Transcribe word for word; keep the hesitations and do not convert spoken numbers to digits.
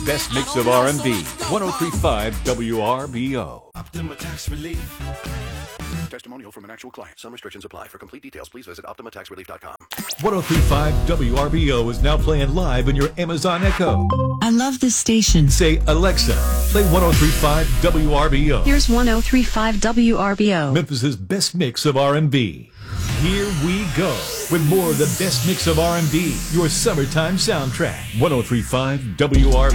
Best mix of R and B. one oh three point five W R B O. Optima Tax Relief. Testimonial from an actual client. Some restrictions apply. For complete details, please visit optima tax relief dot com. one oh three point five W R B O is now playing live in your Amazon Echo. I love this station. Say, Alexa, play one oh three point five W R B O. Here's one oh three point five W R B O. Memphis's best mix of R and B. Here we go with more of the best mix of R and B, your summertime soundtrack. one oh three point five W R B O.